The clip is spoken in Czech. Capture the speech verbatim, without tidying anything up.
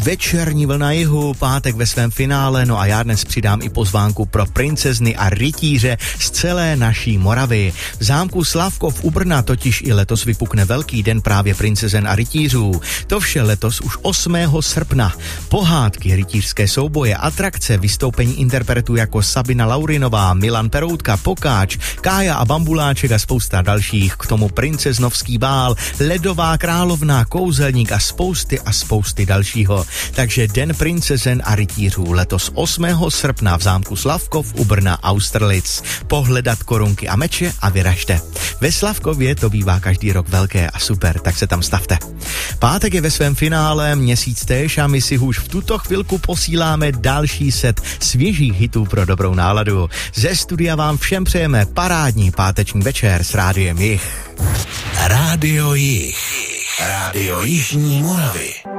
Večerní vlna jihu, pátek ve svém finále, no a já dnes přidám i pozvánku pro princezny a rytíře z celé naší Moravy. V zámku Slavkov u Brna totiž i letos vypukne velký den právě princezen a rytířů. To vše letos už osmého srpna. Pohádky, rytířské souboje, atrakce, vystoupení interpretů jako Sabina Laurinová, Milan Peroutka, Pokáč, Kája a Bambuláček a spousta dalších. K tomu princeznovský bál, Ledová královna, kouzelník a spousty a spousty dalšího. Takže den princezen a rytířů letos osmého srpna v zámku Slavkov u Brna Austerlitz. Pohledat korunky a meče a vyražte. Ve Slavkově to bývá každý rok velké a super, tak se tam stavte. Pátek je ve svém finále, měsíc též a my si už v tuto chvilku posíláme další set svěžích hitů pro dobrou náladu. Ze studia vám všem přejeme parádní páteční večer s Rádiem Jih. Rádio Jih. Rádio Jižní Moravy.